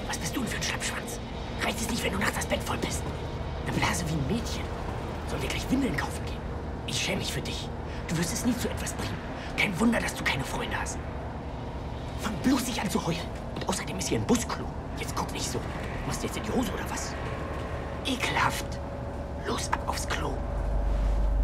Was bist du denn für ein Schlappschwanz? Reicht es nicht, wenn du nachts das Bett voll bist? Eine Blase wie ein Mädchen. Sollen wir gleich Windeln kaufen gehen? Ich schäme mich für dich. Du wirst es nie zu etwas bringen. Kein Wunder, dass du keine Freunde hast. Fang bloß nicht an zu heulen. Und außerdem ist hier ein Busklo. Jetzt guck nicht so. Machst du jetzt in die Hose oder was? Ekelhaft. Los, ab aufs Klo.